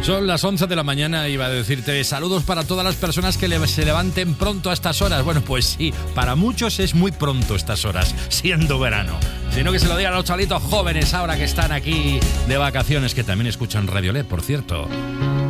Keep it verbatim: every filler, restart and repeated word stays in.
Son las once de la mañana, iba a decirte saludos para todas las personas que le- se levanten pronto a estas horas. Bueno, pues sí, para muchos es muy pronto estas horas, siendo verano. Sino que se lo digan a los chavalitos jóvenes ahora que están aquí de vacaciones, que también escuchan Radio L E, por cierto.